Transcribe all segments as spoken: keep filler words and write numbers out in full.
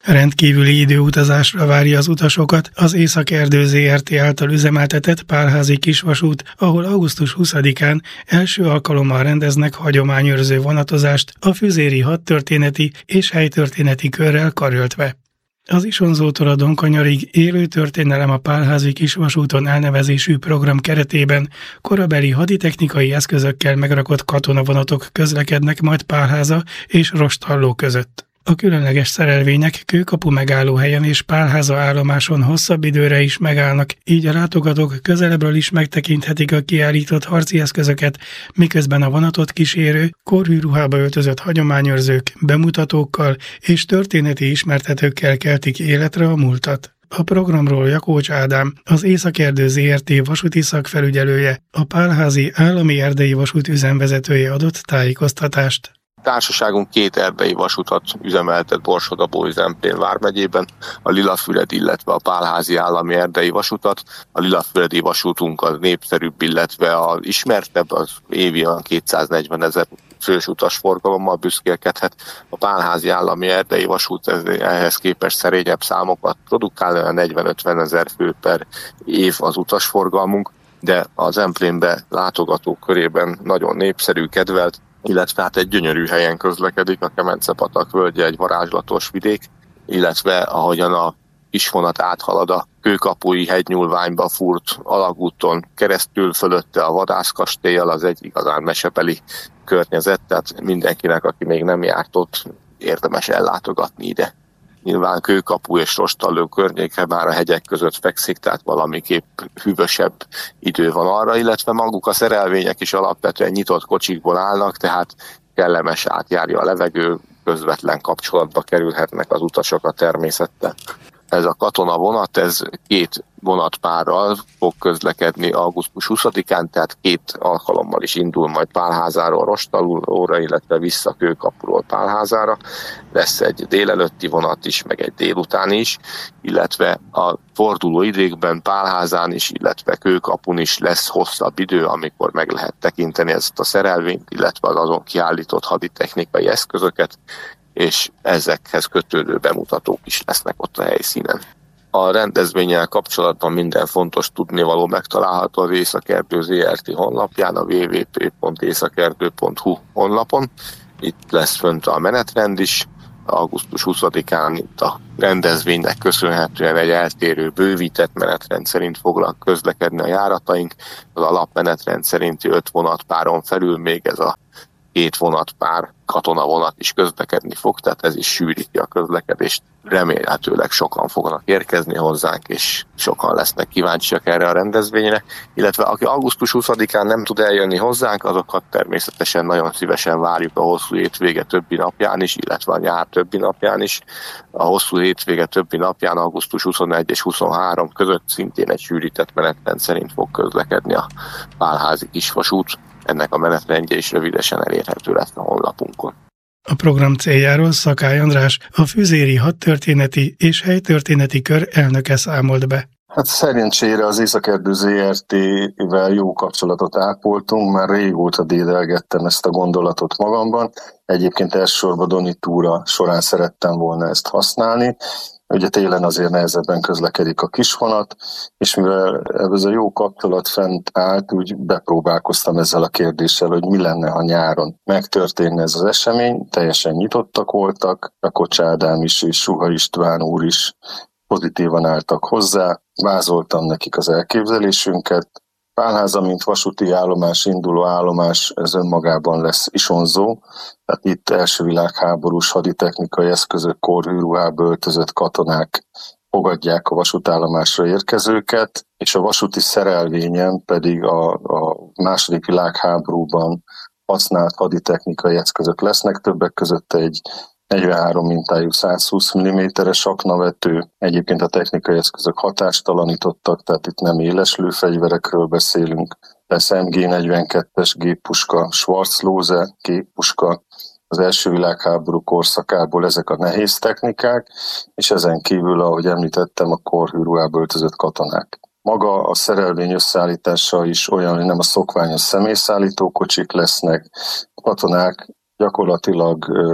Rendkívüli időutazásra várja az utasokat az Észak-Erdő zé er té által üzemeltetett pálházi kisvasút, ahol augusztus huszadikán első alkalommal rendeznek hagyományőrző vonatozást a füzéri hadtörténeti és helytörténeti körrel karöltve. Az Isonzótól a Donkanyarig élő történelem a pálházi kisvasúton elnevezésű program keretében korabeli haditechnikai eszközökkel megrakott katonavonatok közlekednek majd Pálháza és Rostalló között. A különleges szerelvények Kőkapu megállóhelyen és Pálháza állomáson hosszabb időre is megállnak, így a látogatók közelebbről is megtekinthetik a kiállított harci eszközöket, miközben a vonatot kísérő, korhű ruhába öltözött hagyományőrzők, bemutatókkal és történeti ismertetőkkel keltik életre a múltat. A programról Jakócs Ádám, az Észak-Erdő zé er té vasúti szakfelügyelője, a Pálházi Állami Erdei Vasút üzemvezetője adott tájékoztatást. Társaságunk két erdei vasutat üzemeltet Borsod-Abaúj-Zemplén vármegyében, a Lilafüredi, illetve a Pálházi Állami Erdei Vasutat. A Lilafüredi vasútunk az népszerűbb, illetve az ismertebb, az évi olyan kétszáznegyvenezer fős utasforgalommal büszkélkedhet. A Pálházi Állami Erdei Vasút ehhez képest szerényebb számokat produkál, olyan negyven-ötvenezer fő per év az utasforgalmunk, de az Zemplénbe látogatók körében nagyon népszerű, kedvelt, illetve hát egy gyönyörű helyen közlekedik, a Kemence-patak völgye egy varázslatos vidék, illetve ahogyan a kisvonat áthalad a Kőkapui hegynyúlványba fúrt alagúton keresztül, fölötte a vadászkastélyal, az egy igazán mesebeli környezet, tehát mindenkinek, aki még nem járt ott, érdemes ellátogatni ide. Nyilván Kőkapu és Rostalló környéke már a hegyek között fekszik, tehát valamiképp hűvösebb idő van arra, illetve maguk a szerelvények is alapvetően nyitott kocsikból állnak, tehát kellemes, átjárja a levegő, közvetlen kapcsolatba kerülhetnek az utasok a természettel. Ez a katonavonat, ez két vonatpárral fog közlekedni augusztus huszadikán, tehát két alkalommal is indul majd Pálházáról Rostallóra, illetve vissza Kőkapuról Pálházára. Lesz egy délelőtti vonat is, meg egy délutáni is, illetve a forduló időkben Pálházán is, illetve Kőkapun is lesz hosszabb idő, amikor meg lehet tekinteni ezt a szerelvényt, illetve az azon kiállított haditechnikai eszközöket, és ezekhez kötődő bemutatók is lesznek ott a helyszínen. A rendezvénnyel kapcsolatban minden fontos tudnivaló megtalálható az Észak-Erdő zé er té honlapján, a double-u double-u double-u pont északerdő pont hu honlapon. Itt lesz fönt a menetrend is. augusztus huszadikán itt a rendezvénynek köszönhetően egy eltérő, bővített menetrend szerint fognak közlekedni a járataink. Az alapmenetrend szerinti öt vonatpáron felül még ez a két vonatpár, katonavonat is közlekedni fog, tehát ez is sűríti a közlekedést. Remélhetőleg sokan fognak érkezni hozzánk, és sokan lesznek kíváncsiak erre a rendezvényre, illetve aki augusztus huszadikán nem tud eljönni hozzánk, azokat természetesen nagyon szívesen várjuk a hosszú hétvége többi napján is, illetve a nyár többi napján is. A hosszú hétvége többi napján augusztus huszonegy és huszonhárom között szintén egy sűrített menetrend szerint fog közlekedni a Pálházi kisvasút. Ennek a menetrendje is rövidesen elérhető lesz a honlapunkon. A program céljáról Szakály András, a Füzéri Hadtörténeti és Helytörténeti Kör elnöke számolt be. Hát szerencsére az Észak-Erdő zé er té-vel jó kapcsolatot ápoltunk, már régóta dédelgettem ezt a gondolatot magamban. Egyébként elsősorban Doni túra során szerettem volna ezt használni. Ugye télen azért nehezebben közlekedik a kisvonat, és mivel ez a jó kapcsolat fent állt, úgy bepróbálkoztam ezzel a kérdéssel, hogy mi lenne, ha nyáron megtörténne ez az esemény. Teljesen nyitottak voltak, Jakócs Ádám is és Suha István úr is pozitívan álltak hozzá, vázoltam nekik az elképzelésünket. Pálháza, mint vasúti állomás, induló állomás, ez önmagában lesz Isonzó, tehát itt első világháborús haditechnikai eszközök, korhű ruhába öltözött katonák fogadják a vasútállomásra érkezőket, és a vasúti szerelvényen pedig a, a második világháborúban használt haditechnikai eszközök lesznek, többek között egy negyvenhárom mintájú százhúsz milliméteres aknavető. Egyébként a technikai eszközök hatástalanítottak, tehát itt nem éles lőfegyverekről beszélünk. Lesz em gé negyvenkettes géppuska, Schwarzlose géppuska, az első világháború korszakából ezek a nehéz technikák, és ezen kívül, ahogy említettem, a korhű ruhába öltözött katonák. Maga a szerelvény összeállítása is olyan, hogy nem a szokványos személyszállító kocsik lesznek, a katonák gyakorlatilag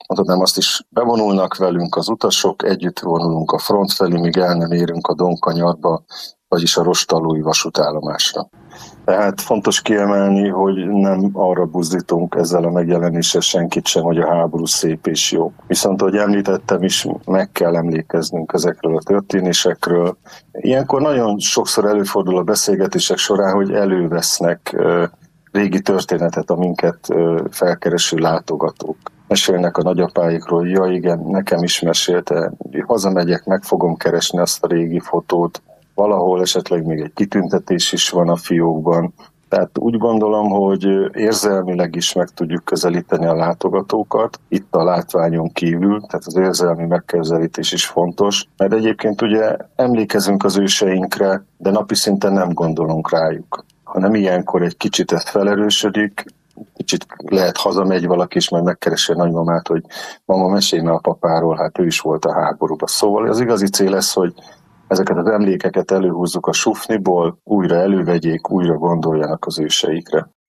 mondhatnám azt is, bevonulnak velünk az utasok, együtt vonulunk a front felé, míg el nem érünk a Donkanyarba, vagyis a rostallói vasútállomásra. Tehát fontos kiemelni, hogy nem arra buzdítunk ezzel a megjelenéssel senkit sem, hogy a háború szép és jó. Viszont, ahogy említettem is, meg kell emlékeznünk ezekről a történésekről. Ilyenkor nagyon sokszor előfordul a beszélgetések során, hogy elővesznek régi történetet a minket felkereső látogatók. Mesélnek a nagyapáikról, ja igen, nekem is mesélte, hazamegyek, meg fogom keresni azt a régi fotót, valahol esetleg még egy kitüntetés is van a fiókban. Tehát úgy gondolom, hogy érzelmileg is meg tudjuk közelíteni a látogatókat, itt a látványon kívül, tehát az érzelmi megközelítés is fontos, mert egyébként ugye emlékezünk az őseinkre, de napi szinten nem gondolunk rájuk, hanem ilyenkor egy kicsit ez felerősödik, kicsit lehet hazamegy valaki, és majd megkeresi a nagymamát, hogy mama, mesélj már a papáról, hát ő is volt a háborúban. Szóval az igazi cél lesz, hogy ezeket az emlékeket előhúzzuk a sufniból, újra elővegyék, újra gondoljanak az őseikre.